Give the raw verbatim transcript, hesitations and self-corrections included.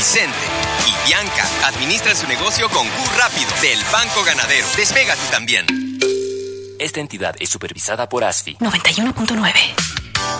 Vicente y Bianca administran su negocio con Q Rápido del Banco Ganadero. Despega tú también. Esta entidad es supervisada por A S F I. noventa y uno punto nueve.